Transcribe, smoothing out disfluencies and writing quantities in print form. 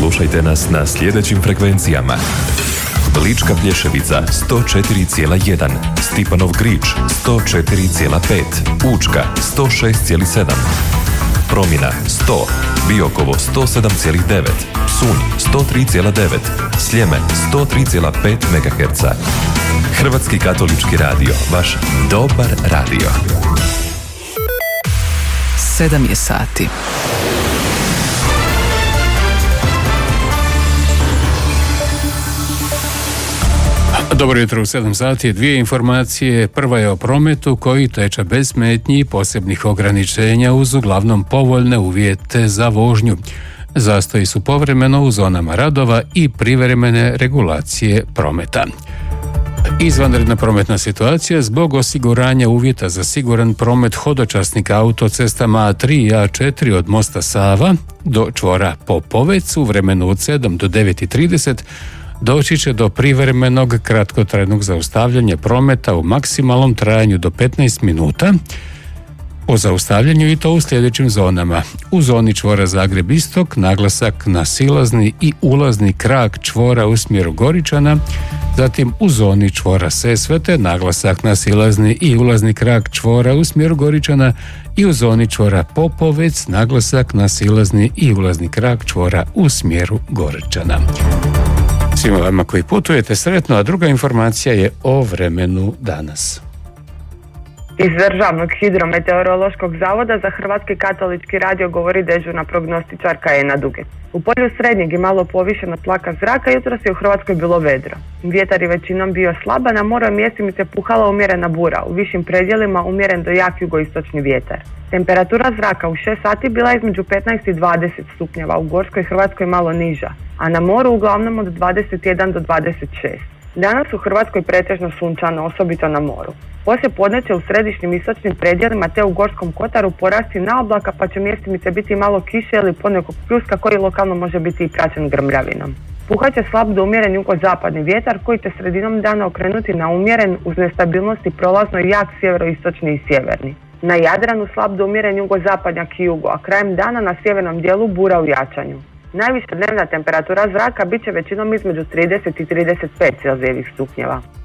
Slušajte nas na sljedećim frekvencijama: Lička Plješevica 104,1, Stipanov Grič 104,5, Učka 106,7, Promina 100, Biokovo 107,9, Psunj 103,9, Sljeme 103,5 MHz. Hrvatski katolički radio, vaš dobar radio. 7 je sati. Dobro jutro, u 7 sati, dvije informacije. Prva je o prometu koji teče bez smetnji i posebnih ograničenja uz uglavnom povoljne uvjete za vožnju. Zastoji su povremeno u zonama radova i privremene regulacije prometa. Izvanredna prometna situacija zbog osiguranja uvjeta za siguran promet hodočasnika autocestama A3 i A4 od mosta Sava do čvora Popovec u vremenu od 7 do 9:30 doći će do privremenog kratkotrajnog zaustavljanja prometa u maksimalnom trajanju do 15 minuta o zaustavljanju, i to u sljedećim zonama: u zoni čvora Zagreb Istok naglasak na silazni i ulazni krak čvora u smjeru Goričana, zatim u zoni čvora Sesvete naglasak na silazni i ulazni krak čvora u smjeru Goričana i u zoni čvora Popovec naglasak na silazni i ulazni krak čvora u smjeru Goričana. Svima vama koji putujete sretno, a druga informacija je o vremenu danas. Iz Državnog hidrometeorološkog zavoda za Hrvatski katolički radio govori dežurna prognostičarka Ena Duget. U polju srednjeg i malo povišena tlaka zraka jutros je u Hrvatskoj bilo vedro. Vjetar je većinom bio slaba, na moru je mjestimice puhala umjerena bura, u višim predjelima umjeren do jak jugoistočni vjetar. Temperatura zraka u 6 sati bila je između 15 i 20 stupnjeva, u Gorskoj Hrvatskoj malo niža, a na moru uglavnom od 21 do 26. Danas u Hrvatskoj pretežno sunčano, osobito na moru. Poslije podne će u središnjim istočnim predjelima te u Gorskom kotaru porasti na oblaka, pa će mjestimice biti malo kiše ili ponekog pljuska koji lokalno može biti i praćen grmljavinom. Puhat će slab do umjeren jugozapadni vjetar koji će sredinom dana okrenuti na umjeren uz nestabilnosti prolazno jak sjeveroistočni i sjeverni. Na Jadranu slab do umjeren jugozapadnjak i jugo, a krajem dana na sjevernom dijelu bura u jačanju. Najviša dnevna temperatura zraka bit će većinom između 30 i 35 celzijevih stupnjeva.